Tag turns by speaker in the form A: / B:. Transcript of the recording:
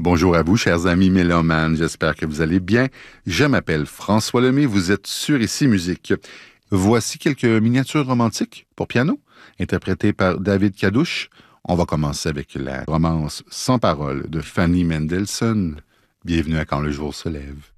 A: Bonjour à vous, chers amis mélomanes. J'espère que vous allez bien. Je m'appelle François Lemay. Vous êtes sur Ici Musique. Voici quelques miniatures romantiques pour piano, interprétées par David Kadouche. On va commencer avec la romance sans parole de Fanny Mendelssohn. Bienvenue à Quand le jour se lève.